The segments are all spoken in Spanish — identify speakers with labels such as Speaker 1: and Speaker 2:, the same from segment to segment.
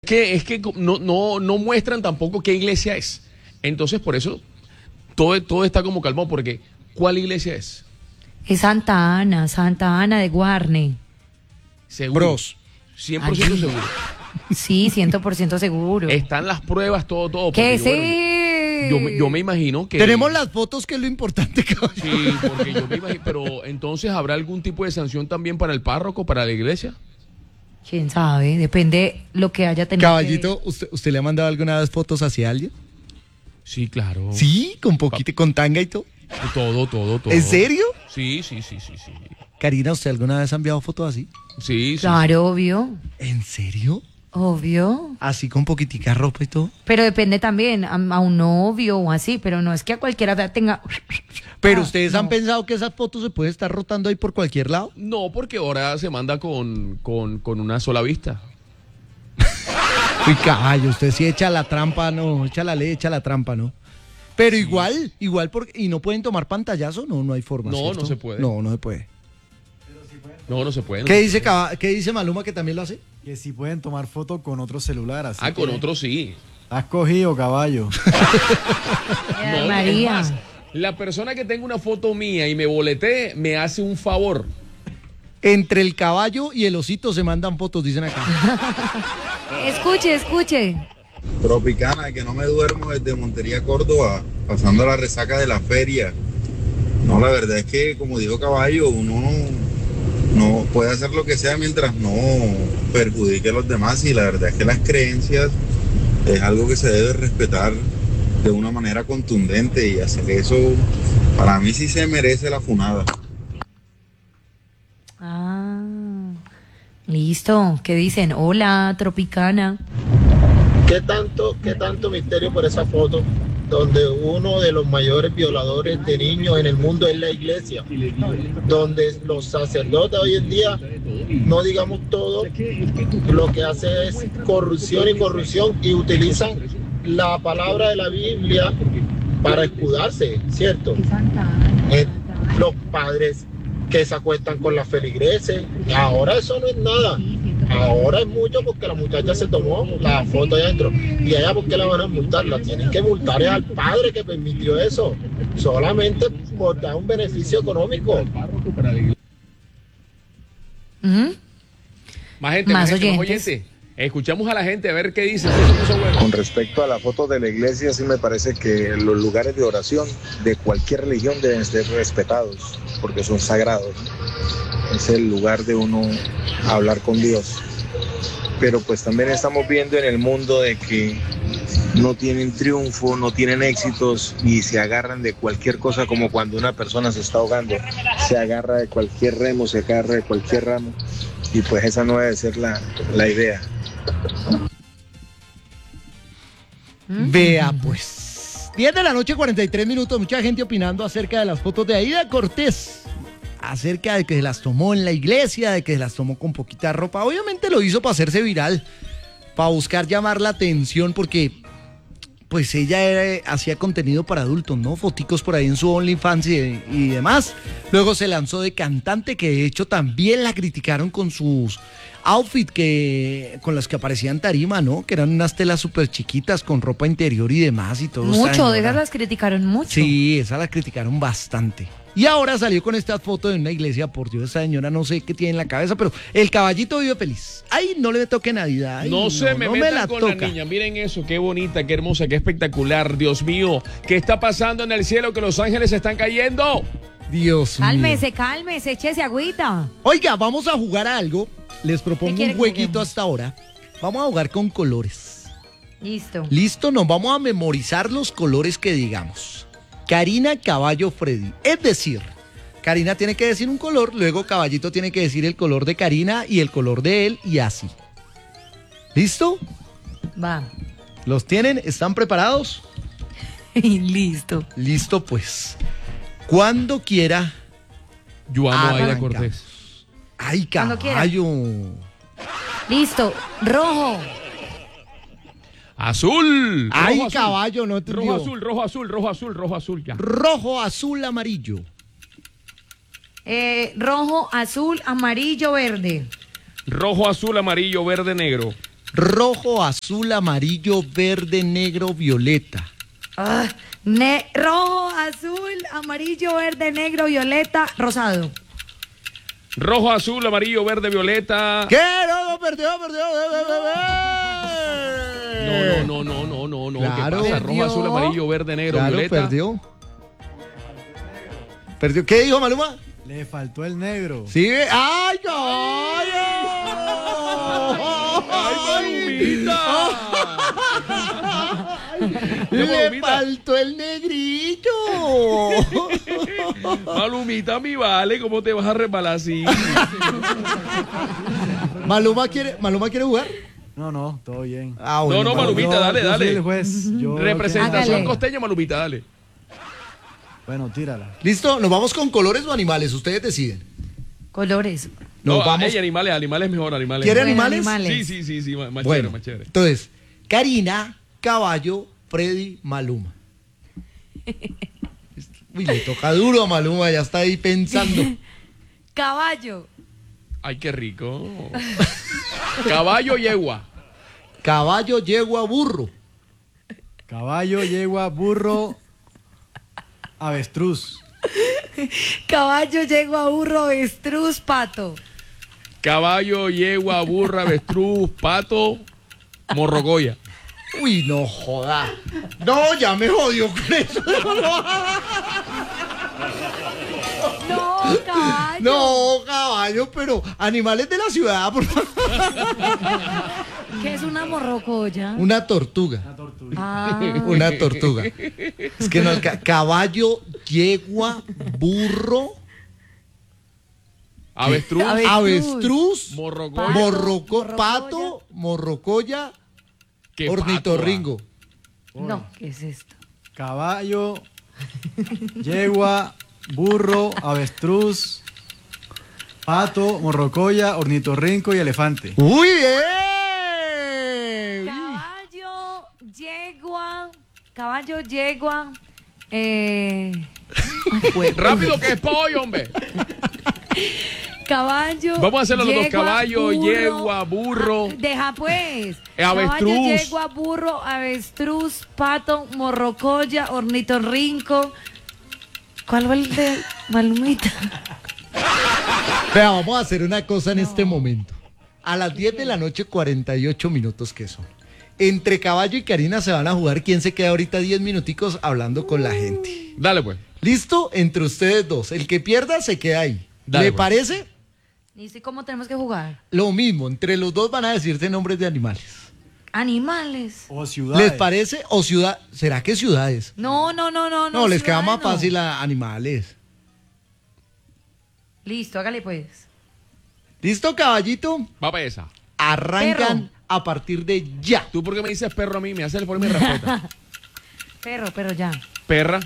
Speaker 1: Es que no muestran tampoco qué iglesia es. Entonces, por eso todo está como calmado, porque ¿cuál iglesia es?
Speaker 2: Es Santa Ana de Guarne.
Speaker 1: Seguro.
Speaker 3: Bros.
Speaker 1: 100%
Speaker 2: Ay.
Speaker 1: seguro.
Speaker 2: Sí, 100% seguro.
Speaker 1: Están las pruebas, todo.
Speaker 2: ¿Qué
Speaker 1: porque
Speaker 2: sí?
Speaker 1: yo me imagino que...
Speaker 3: Tenemos las fotos, que es lo importante, caballo.
Speaker 1: Sí, porque yo me imagino... Pero entonces, ¿habrá algún tipo de sanción también para el párroco, para la iglesia?
Speaker 2: ¿Quién sabe? Depende lo que haya tenido.
Speaker 3: Caballito, ¿usted le ha mandado alguna vez fotos hacia alguien?
Speaker 1: Sí, claro.
Speaker 3: Sí, con poquito, con tanga y todo.
Speaker 1: Todo.
Speaker 3: ¿En serio?
Speaker 1: Sí.
Speaker 3: Karina, ¿usted alguna vez ha enviado fotos así?
Speaker 1: Sí.
Speaker 2: Claro, obvio.
Speaker 3: ¿En serio?
Speaker 2: Obvio.
Speaker 3: Así con poquitica ropa y todo.
Speaker 2: Pero depende también a un novio o así, pero no es que a cualquiera tenga...
Speaker 3: Pero ustedes
Speaker 2: no.
Speaker 3: han pensado que esas fotos se pueden estar rotando ahí por cualquier lado.
Speaker 1: No, porque ahora se manda con una sola vista.
Speaker 3: Uy, caballo, usted sí echa la trampa, no, echa la ley, echa la trampa, ¿no? Pero igual, porque, ¿y no pueden tomar pantallazo? No hay forma,
Speaker 1: No,
Speaker 3: ¿cierto?
Speaker 1: no se puede.
Speaker 3: No se puede.
Speaker 1: No se puede.
Speaker 3: ¿Qué dice Maluma, que también lo hace?
Speaker 4: Que si pueden tomar foto con otro celular, así
Speaker 1: Con
Speaker 4: que
Speaker 1: otro sí.
Speaker 4: has cogido, caballo.
Speaker 2: Ay,
Speaker 1: No,
Speaker 2: María.
Speaker 1: es más, la persona que tenga una foto mía y me boletee, me hace un favor.
Speaker 3: Entre el caballo y el osito se mandan fotos, dicen acá.
Speaker 2: Escuche.
Speaker 5: Tropicana, que no me duermo desde Montería, Córdoba, pasando la resaca de la feria. No, la verdad es que, como dijo Caballo, uno no puede hacer lo que sea mientras no perjudique a los demás, y la verdad es que las creencias es algo que se debe respetar de una manera contundente, y hacer eso, para mí sí se merece la funada.
Speaker 2: Listo. ¿Qué dicen? Hola, Tropicana.
Speaker 6: ¿Qué tanto misterio por esa foto? Donde uno de los mayores violadores de niños en el mundo es la iglesia, donde los sacerdotes hoy en día, no digamos todo, lo que hace es corrupción y utilizan la palabra de la Biblia para escudarse, ¿cierto? Los padres que se acuestan con las feligreses, ahora eso no es nada. Ahora es mucho porque la muchacha se tomó la foto allá adentro. Y allá, ¿por qué la van a multar? La tienen que multar al padre que permitió eso. Solamente por dar un beneficio económico.
Speaker 1: Más gente,
Speaker 2: Más
Speaker 1: gente,
Speaker 2: oyentes.
Speaker 1: Escuchamos a la gente a ver qué dice.
Speaker 7: Con respecto a la foto de la iglesia, sí me parece que los lugares de oración de cualquier religión deben ser respetados, porque son sagrados, ¿no? Es el lugar de uno hablar con Dios. Pero pues también estamos viendo en el mundo de que no tienen triunfo, no tienen éxitos y se agarran de cualquier cosa, como cuando una persona se está ahogando, se agarra de cualquier remo, se agarra de cualquier ramo, y pues esa no debe ser la idea.
Speaker 3: Vea pues. 10 de la noche, 43 minutos. Mucha gente opinando acerca de las fotos de Aida Cortés. Acerca de que se las tomó en la iglesia, de que se las tomó con poquita ropa. Obviamente lo hizo para hacerse viral, para buscar llamar la atención, porque pues ella hacía contenido para adultos, ¿no? Foticos por ahí en su OnlyFans y demás. Luego se lanzó de cantante, que de hecho también la criticaron con sus outfits con las que aparecía en tarima, ¿no? Que eran unas telas súper chiquitas con ropa interior y demás y todo.
Speaker 2: Mucho, de esas las criticaron mucho.
Speaker 3: Sí, esas las criticaron bastante. Y ahora salió con esta foto de una iglesia. Por Dios, esa señora no sé qué tiene en la cabeza, pero el caballito vive feliz. Ay, no le toque Navidad. Ay,
Speaker 1: No se me metan
Speaker 3: la
Speaker 1: con
Speaker 3: toca.
Speaker 1: la niña. Miren eso, qué bonita, qué hermosa, qué espectacular. Dios mío, ¿qué está pasando en el cielo? Que los ángeles se están cayendo.
Speaker 3: Dios mío.
Speaker 2: Cálmese, échese agüita.
Speaker 3: Oiga, vamos a jugar a algo. Les
Speaker 2: ¿Qué
Speaker 3: propongo
Speaker 2: quiere
Speaker 3: un
Speaker 2: que
Speaker 3: jueguito
Speaker 2: juguemos?
Speaker 3: hasta ahora. Vamos a jugar con colores.
Speaker 2: Listo.
Speaker 3: ¿Listo? Nos vamos a memorizar los colores que digamos. Karina, Caballo, Freddy. Es decir, Karina tiene que decir un color, luego Caballito tiene que decir el color de Karina y el color de él, y así. ¿Listo?
Speaker 2: Va.
Speaker 3: ¿Los tienen? ¿Están preparados?
Speaker 2: Listo.
Speaker 3: Listo, pues. Cuando quiera.
Speaker 1: Yo amo a Aida
Speaker 3: arrancamos.
Speaker 1: Cortés.
Speaker 3: Ay,
Speaker 2: Cuando quiera.
Speaker 3: caballo.
Speaker 2: Listo. Rojo.
Speaker 1: Azul.
Speaker 3: Ay,
Speaker 1: rojo, azul.
Speaker 3: caballo, no te
Speaker 1: Rojo, azul, ya.
Speaker 3: Rojo, azul, amarillo.
Speaker 2: Rojo, azul, amarillo, verde.
Speaker 1: Rojo, azul, amarillo, verde, negro.
Speaker 3: Rojo, azul, amarillo, verde, negro, violeta.
Speaker 2: Rojo, azul, amarillo, verde, negro, violeta, rosado.
Speaker 1: Rojo, azul, amarillo, verde, violeta.
Speaker 3: ¿Qué? No, perdió.
Speaker 1: No.
Speaker 3: Claro.
Speaker 1: ¿Qué pasa? Rojo, azul, amarillo, verde, negro,
Speaker 3: Claro,
Speaker 1: violeta.
Speaker 3: Perdió. ¿Qué dijo Maluma?
Speaker 4: Le faltó el negro.
Speaker 3: Sí. ¡Ay, caballo!
Speaker 1: ¡Ay, Malumita!
Speaker 3: Le
Speaker 1: Malumita.
Speaker 3: faltó el negrillo.
Speaker 1: Malumita, mi vale, ¿cómo te vas a resbalar así?
Speaker 3: ¿Maluma quiere jugar?
Speaker 4: No, todo bien.
Speaker 3: Ah,
Speaker 1: No, Malumita,
Speaker 4: Yo-
Speaker 1: dale,
Speaker 4: yo
Speaker 1: dale.
Speaker 4: soy el juez.
Speaker 1: Representación
Speaker 2: Hágale.
Speaker 1: costeña, Malumita, dale.
Speaker 4: Bueno, tírala.
Speaker 3: ¿Listo? ¿Nos vamos con colores o animales? Ustedes deciden.
Speaker 2: Colores.
Speaker 3: Nos
Speaker 1: No,
Speaker 3: vamos.
Speaker 1: ey, animales mejor, animales.
Speaker 3: ¿Quiere
Speaker 2: Bueno,
Speaker 3: animales?
Speaker 1: Sí, más
Speaker 3: Bueno,
Speaker 1: chévere, más chévere.
Speaker 3: entonces, Karina, caballo, Freddy, Maluma. Uy, le toca duro a Maluma, ya está ahí pensando.
Speaker 2: Caballo.
Speaker 1: Ay, qué rico. Caballo, yegua.
Speaker 3: Caballo, yegua, burro.
Speaker 4: Caballo, yegua, burro, avestruz.
Speaker 2: Caballo, yegua, burro, avestruz, pato.
Speaker 1: Caballo, yegua, burra, avestruz, pato, morrocoya.
Speaker 3: Uy, no joda. No, ya me jodió con eso.
Speaker 2: No, caballo.
Speaker 3: No, caballo, pero animales de la ciudad, por favor.
Speaker 2: ¿Qué es una morrocoya?
Speaker 3: Una tortuga.
Speaker 2: Ah,
Speaker 3: Una tortuga. Es que no, caballo, yegua, burro,
Speaker 1: Avestruz,
Speaker 3: avestruz,
Speaker 1: morrocoya.
Speaker 3: pato, morrocoya,
Speaker 1: ¿Qué
Speaker 3: ornitorrinco.
Speaker 2: no, ¿qué es esto?
Speaker 4: Caballo, yegua, burro, avestruz, pato, morrocoya, ornitorrinco y elefante.
Speaker 3: ¡Uy, bien!
Speaker 2: Caballo, yegua,
Speaker 1: Rápido que es pollo, hombre.
Speaker 2: caballo.
Speaker 1: Vamos a hacerlo los dos,
Speaker 2: yegua,
Speaker 1: caballo, yegua, burro.
Speaker 2: Deja pues.
Speaker 1: Avestruz.
Speaker 2: Caballo, yegua, burro, avestruz, pato, morrocoya, ornitorrinco. ¿Cuál fue el de Malumita?
Speaker 3: Vea, vamos a hacer una cosa en este momento. A las 10 de la noche, 48 minutos que son. Entre Caballo y Karina se van a jugar quién se queda ahorita 10 minuticos hablando con la gente.
Speaker 1: Dale, pues.
Speaker 3: ¿Listo? Entre ustedes dos. El que pierda se queda ahí.
Speaker 1: Dale,
Speaker 3: ¿Le
Speaker 1: pues.
Speaker 3: parece?
Speaker 2: ¿Y si cómo tenemos que jugar?
Speaker 3: Lo mismo, entre los dos van a decirse nombres de animales.
Speaker 2: Animales.
Speaker 4: O ciudades.
Speaker 3: ¿Les parece? ¿O ciudad? ¿Será que ciudades?
Speaker 2: No.
Speaker 3: No, les queda más
Speaker 2: ciudadano.
Speaker 3: fácil a animales.
Speaker 2: Listo, hágale pues.
Speaker 3: ¿Listo, caballito?
Speaker 1: Va para esa.
Speaker 3: Arrancan
Speaker 2: Perro.
Speaker 3: a partir de ya.
Speaker 1: ¿Tú por qué me dices perro a mí? Me haces el por mi respeto.
Speaker 2: Perro, ya.
Speaker 1: Perra.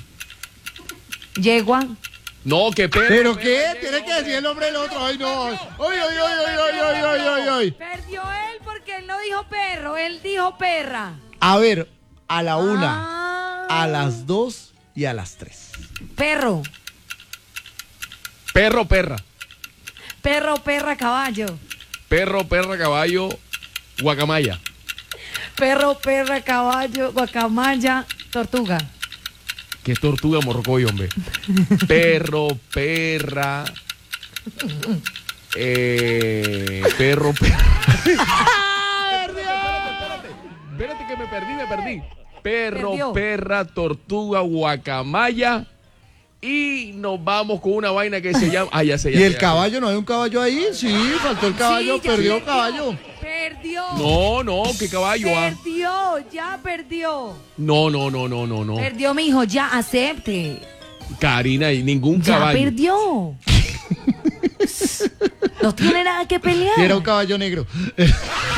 Speaker 2: Yegua.
Speaker 1: No, que perro.
Speaker 3: ¿Pero
Speaker 1: perra,
Speaker 3: qué?
Speaker 1: yegua,
Speaker 3: Tiene que decir el nombre del otro. Ay, no. Ay, ay.
Speaker 2: Perdió él porque él no dijo perro, él dijo perra.
Speaker 3: A ver, a la 1,
Speaker 2: Ah.
Speaker 3: a las 2 y a las 3.
Speaker 2: Perro.
Speaker 1: Perro, perra.
Speaker 2: Perro, perra, caballo.
Speaker 1: Perro, perra, caballo, guacamaya.
Speaker 2: Perro, perra, caballo, guacamaya, tortuga.
Speaker 1: ¿Qué es tortuga, morrocoyo, hombre? Perro, perra. Perro, perra. Espérate que me perdí. Perro,
Speaker 2: Perdió.
Speaker 1: perra, tortuga, guacamaya. Y nos vamos con una vaina que se llama. Ah, ya sé.
Speaker 3: ¿Y el caballo? ¿No hay un caballo ahí? Sí, faltó el caballo,
Speaker 2: Sí, ya
Speaker 3: perdió caballo.
Speaker 2: Perdió.
Speaker 1: No, ¿qué caballo? Ah?
Speaker 2: Perdió, ya perdió.
Speaker 1: No.
Speaker 2: Perdió, mi hijo, ya acepte.
Speaker 1: Karina, y ningún
Speaker 2: Ya
Speaker 1: caballo.
Speaker 2: perdió. No tiene nada que pelear.
Speaker 3: Y era un caballo negro.